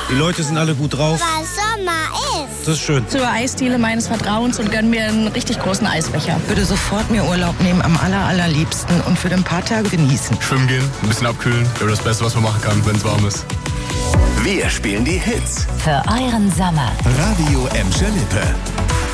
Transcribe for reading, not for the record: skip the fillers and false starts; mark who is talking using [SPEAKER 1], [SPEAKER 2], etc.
[SPEAKER 1] Die Leute sind alle gut drauf.
[SPEAKER 2] Weil Sommer ist.
[SPEAKER 1] Das ist schön.
[SPEAKER 3] Zur Eisdiele meines Vertrauens und gönn mir einen richtig großen Eisbecher.
[SPEAKER 4] Würde sofort mir Urlaub nehmen, am allerliebsten und für ein paar Tage genießen.
[SPEAKER 5] Schwimmen gehen, ein bisschen abkühlen. Wäre das Beste, was man machen kann, wenn es warm ist.
[SPEAKER 6] Wir spielen die Hits.
[SPEAKER 7] Für euren Sommer.
[SPEAKER 6] Radio Emscher Lippe.